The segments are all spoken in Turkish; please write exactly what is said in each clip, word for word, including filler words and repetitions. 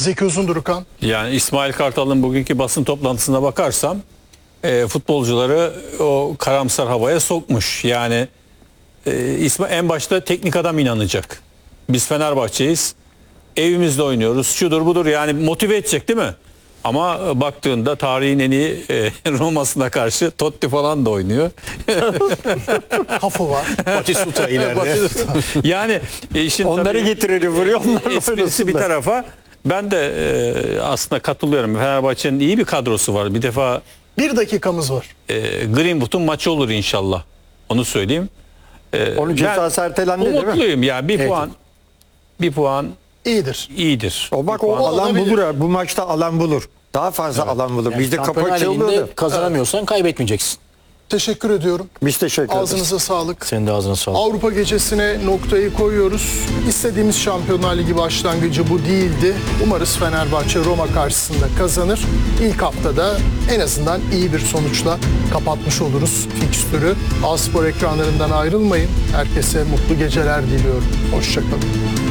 Zeki Uzundurkan. Yani İsmail Kartal'ın bugünkü basın toplantısına bakarsam e, futbolcuları o karamsar havaya sokmuş. Yani e, İsmail en başta teknik adam inanacak. Biz Fenerbahçe'yiz. Evimizde oynuyoruz. Şudur budur, yani motive edecek değil mi? Ama baktığında tarihin en iyi e, Roma'sına karşı Totti falan da oynuyor. Kafı var. Batistuta ileride. Yani e, işin Onları tabii getiriyor, vuruyor. Onlar esprisi bir tarafa, ben de e, aslında katılıyorum. Fenerbahçe'nin iyi bir kadrosu var. Bir defa Bir dakikamız var. e, Greenwood'un maçı olur inşallah. Onu söyleyeyim. E, Onun cezası ertelendi değil mi? umutluyum ya. Bir Evet. puan bir puan İyidir. iyidir. O bak Bir o puan- alan olabilir. bulur. ha. Bu maçta alan bulur. Daha fazla alan bulur. Yani Bizde kapı Şampiyonlar Ligi'nde açılıyordu. kazanamıyorsan kaybetmeyeceksin. Teşekkür ediyorum. Biz teşekkür ederiz. Ağzınıza sağlık. Senin de ağzına sağlık. Avrupa gecesine noktayı koyuyoruz. İstediğimiz Şampiyonlar Ligi başlangıcı bu değildi. Umarız Fenerbahçe Roma karşısında kazanır. İlk haftada en azından iyi bir sonuçla kapatmış oluruz fikstürü. A-Spor ekranlarından ayrılmayın. Herkese mutlu geceler diliyorum. Hoşçakalın.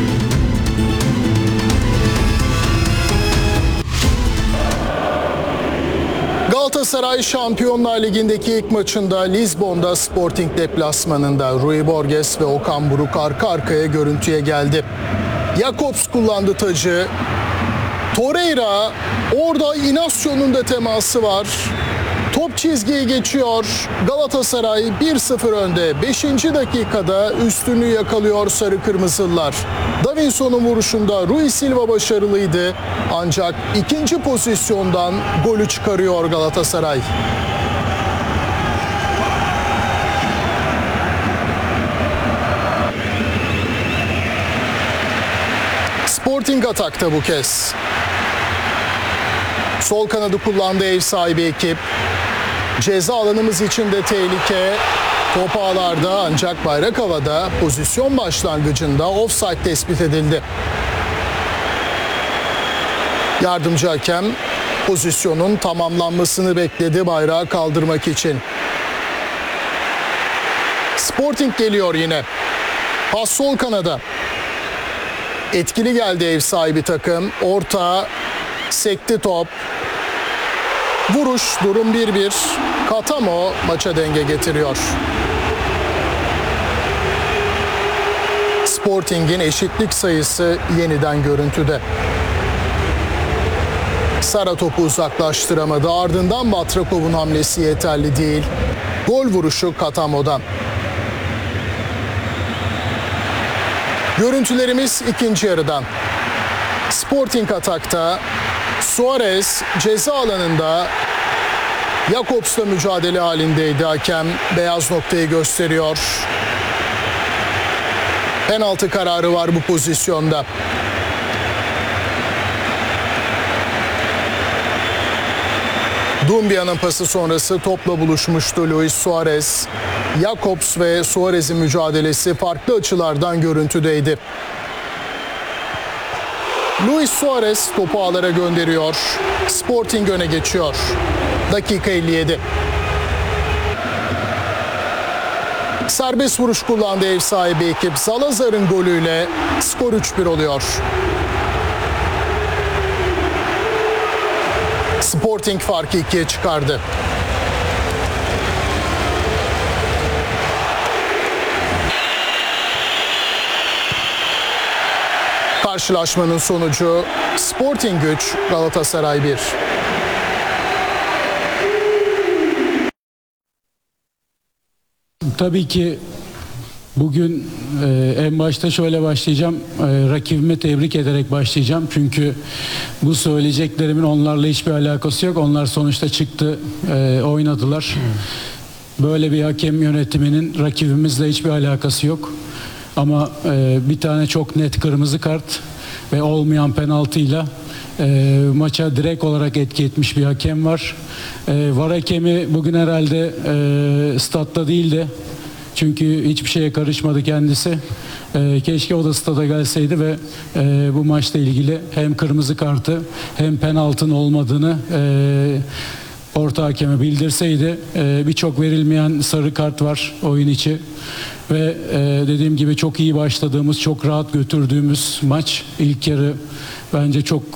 Galatasaray Şampiyonlar Ligi'ndeki ilk maçında Lizbon'da Sporting deplasmanında Rui Borges ve Okan Buruk arka arkaya görüntüye geldi. Jakobs kullandı tacı. Torreira, orada Inaccio'nun da teması var. Top çizgiyi geçiyor. Galatasaray bir sıfır önde. beşinci dakikada üstünlüğü yakalıyor sarı kırmızılar. Davinson'un vuruşunda Rui Silva başarılıydı. Ancak ikinci pozisyondan golü çıkarıyor Galatasaray. Sporting atakta bu kez. Sol kanadı kullandı ev sahibi ekip. Ceza alanımız için de tehlike. Top ağlarda, ancak bayrak havada. Pozisyon başlangıcında offside tespit edildi. Yardımcı hakem pozisyonun tamamlanmasını bekledi bayrağı kaldırmak için. Sporting geliyor yine. Pas sol kanada. Etkili geldi ev sahibi takım. Orta, sekti top. Vuruş, durum bir bir. Katamo maça denge getiriyor. Sporting'in eşitlik sayısı yeniden görüntüde. Sara topu uzaklaştıramadı. Ardından Batrakov'un hamlesi yeterli değil. Gol vuruşu Katamo'dan. Görüntülerimiz ikinci yarıdan. Sporting atakta. Suarez ceza alanında Jakobs'la mücadele halindeydi. Hakem beyaz noktayı gösteriyor. Penaltı kararı var bu pozisyonda. Dumbia'nın pası sonrası topla buluşmuştu Luis Suarez. Jakobs ve Suarez'in mücadelesi farklı açılardan görüntüdeydi. Luis Suarez topu ağlara gönderiyor. Sporting öne geçiyor. Dakika elli yedi. Serbest vuruş kullandı ev sahibi ekip. Salazar'ın golüyle skor üç bir oluyor. Sporting farkı ikiye çıkardı. Karşılaşmanın sonucu Sporting üç, Galatasaray bir. Tabii ki bugün e, en başta şöyle başlayacağım. E, rakibimi tebrik ederek başlayacağım. Çünkü bu söyleyeceklerimin onlarla hiçbir alakası yok. Onlar sonuçta çıktı, e, oynadılar. Böyle bir hakem yönetiminin rakibimizle hiçbir alakası yok. Ama e, bir tane çok net kırmızı kart ve olmayan penaltıyla e, maça direkt olarak etki etmiş bir hakem var. E, var hakemi bugün herhalde e, statta değildi. Çünkü hiçbir şeye karışmadı kendisi. E, keşke o da stada gelseydi ve e, bu maçla ilgili hem kırmızı kartı hem penaltının olmadığını e, orta hakeme bildirseydi. E, Birçok verilmeyen sarı kart var oyun içi. Ve e, dediğim gibi çok iyi başladığımız, çok rahat götürdüğümüz maç. İlk yarı bence çok